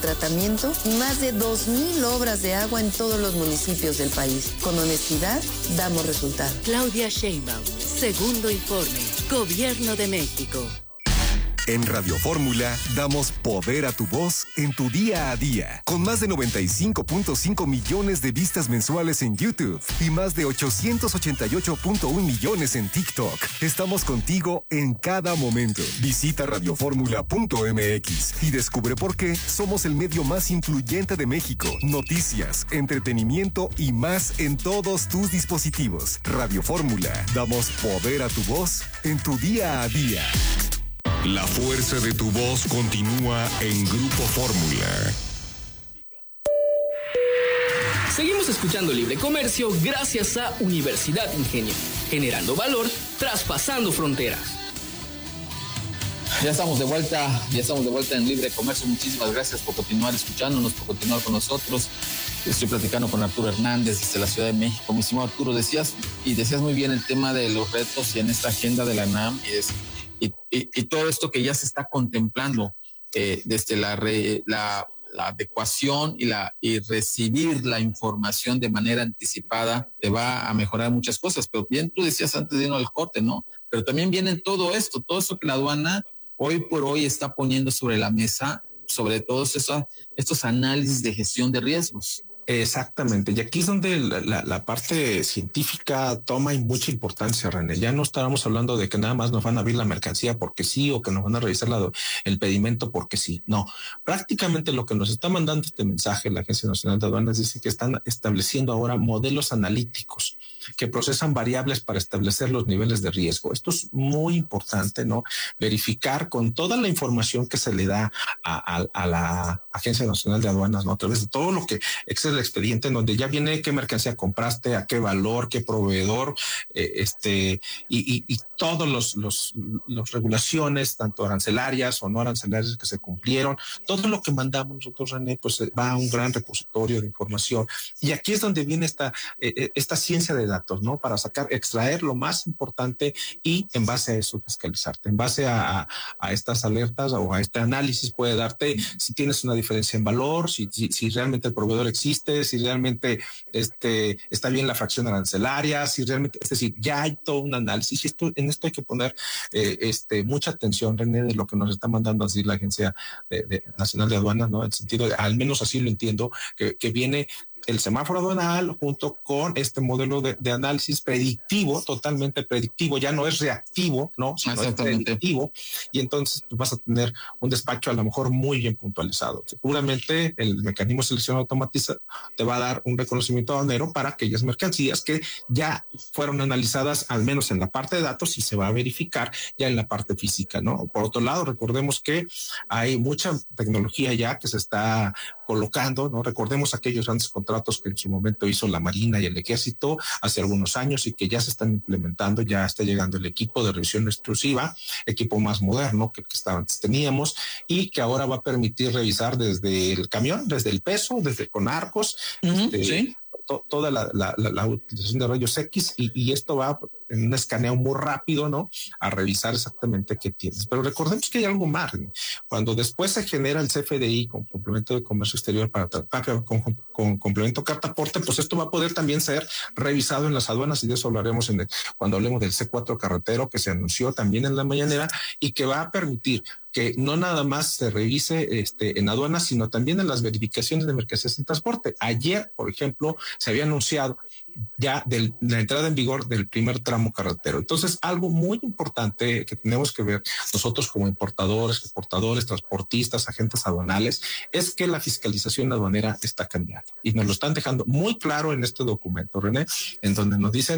tratamiento y más de 2,000 obras de agua en todos los municipios del país. Con honestidad, damos resultados. Claudia Sheinbaum, segundo informe, Gobierno de México. En Radio Fórmula damos poder a tu voz en tu día a día, con más de 95.5 millones de vistas mensuales en YouTube y más de 888.1 millones en TikTok. Estamos contigo en cada momento. Visita radioformula.mx y descubre por qué somos el medio más influyente de México. Noticias, entretenimiento y más en todos tus dispositivos. Radio Fórmula, damos poder a tu voz en tu día a día. La fuerza de tu voz continúa en Grupo Fórmula. Seguimos escuchando Libre Comercio gracias a Universidad Ingenio, generando valor, traspasando fronteras. Ya estamos de vuelta en Libre Comercio. Muchísimas gracias por continuar escuchándonos, por continuar con nosotros. Estoy platicando con Arturo Hernández desde la Ciudad de México. Mi estimado Arturo, decías muy bien el tema de los retos y en esta agenda de la UNAM y todo esto que ya se está contemplando desde la adecuación y recibir la información de manera anticipada te va a mejorar muchas cosas. Pero bien, tú decías antes de irnos al corte, ¿no? Pero también viene todo esto que la aduana hoy por hoy está poniendo sobre la mesa, sobre todos estos análisis de gestión de riesgos. Exactamente, y aquí es donde la parte científica toma mucha importancia, René. Ya no estábamos hablando de que nada más nos van a abrir la mercancía porque sí, o que nos van a revisar el pedimento porque sí. No, prácticamente lo que nos está mandando este mensaje la Agencia Nacional de Aduanas dice que están estableciendo ahora modelos analíticos que procesan variables para establecer los niveles de riesgo. Esto es muy importante, ¿no? Verificar con toda la información que se le da a la Agencia Nacional de Aduanas, ¿no? A través de todo lo que excede el expediente, en donde ya viene qué mercancía compraste, a qué valor, qué proveedor, y todos los regulaciones, tanto arancelarias o no arancelarias que se cumplieron, todo lo que mandamos nosotros, René, pues va a un gran repositorio de información. Y aquí es donde viene esta ciencia de datos, ¿no? Para extraer lo más importante y en base a eso fiscalizarte. En base a estas alertas o a este análisis puede darte si tienes una diferencia en valor, si realmente el proveedor existe, si realmente está bien la fracción arancelaria, si realmente, es decir, ya hay todo un análisis. Y en esto hay que poner mucha atención, René, de lo que nos está mandando así la Agencia Nacional de Aduanas, ¿no? En el sentido de, al menos así lo entiendo, que viene el semáforo aduanal junto con este modelo de análisis predictivo, totalmente predictivo, ya no es reactivo, ¿no? Sino es predictivo, y entonces pues, vas a tener un despacho a lo mejor muy bien puntualizado. Seguramente el mecanismo de selección automatizado te va a dar un reconocimiento aduanero para aquellas mercancías que ya fueron analizadas, al menos en la parte de datos, y se va a verificar ya en la parte física, ¿no? Por otro lado, recordemos que hay mucha tecnología ya que se está colocando, ¿no? Recordemos aquellos grandes contratos que en su momento hizo la Marina y el Ejército hace algunos años y que ya se están implementando, ya está llegando el equipo de revisión extrusiva, equipo más moderno que antes teníamos, y que ahora va a permitir revisar desde el camión, desde el peso, desde con arcos, ¿sí? Toda la utilización de rayos X y esto va en un escaneo muy rápido, ¿no? A revisar exactamente qué tienes. Pero recordemos que hay algo más. Cuando después se genera el CFDI con complemento de comercio exterior con complemento carta aporte, pues esto va a poder también ser revisado en las aduanas, y de eso hablaremos cuando hablemos del C4 carretero que se anunció también en la mañanera y que va a permitir que no nada más se revise en aduanas, sino también en las verificaciones de mercancías en transporte. Ayer, por ejemplo, se había anunciado ya de la entrada en vigor del primer tramo carretero. Entonces, algo muy importante que tenemos que ver nosotros como importadores, exportadores, transportistas, agentes aduanales, es que la fiscalización aduanera está cambiando. Y nos lo están dejando muy claro en este documento, René, en donde nos dicen